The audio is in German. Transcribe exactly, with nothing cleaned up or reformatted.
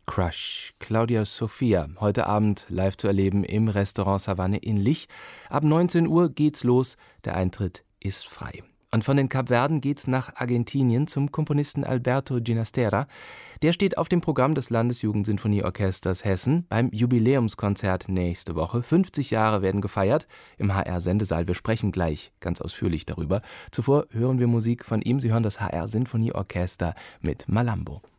Crush, Claudia Sophia, heute Abend live zu erleben im Restaurant Savanne in Lich. Ab neunzehn Uhr geht's los, der Eintritt ist frei. Und von den Kapverden geht's nach Argentinien zum Komponisten Alberto Ginastera. Der steht auf dem Programm des Landesjugendsinfonieorchesters Hessen beim Jubiläumskonzert nächste Woche. fünfzig Jahre werden gefeiert im H R-Sendesaal. Wir sprechen gleich ganz ausführlich darüber. Zuvor hören wir Musik von ihm. Sie hören das H R-Sinfonieorchester mit Malambo.